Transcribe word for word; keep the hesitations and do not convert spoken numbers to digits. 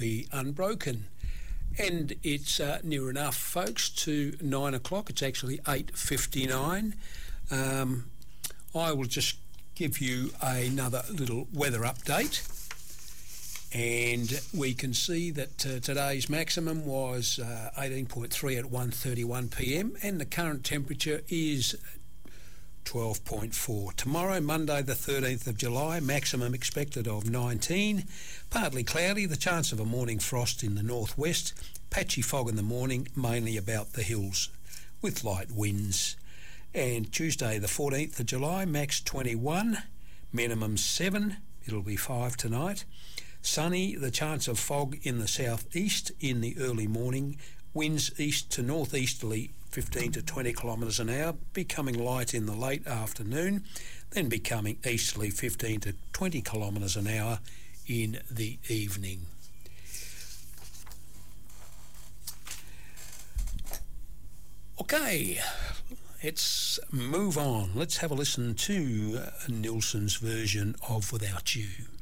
be unbroken. And it's uh, near enough, folks, to nine o'clock. It's actually eight fifty-nine. Um, I will just give you another little weather update. And we can see that uh, today's maximum was uh, eighteen point three at one thirty-one p m and the current temperature is twelve point four. Tomorrow, Monday the thirteenth of July, maximum expected of nineteen. Partly cloudy, the chance of a morning frost in the northwest. Patchy fog in the morning, mainly about the hills, with light winds. And Tuesday the fourteenth of July, max twenty-one, minimum seven. It'll be five tonight. Sunny, the chance of fog in the southeast in the early morning. Winds east to northeasterly fifteen to twenty kilometres an hour, becoming light in the late afternoon, then becoming easterly fifteen to twenty kilometres an hour in the evening. Okay, let's move on. Let's have a listen to Nilsson's version of Without You.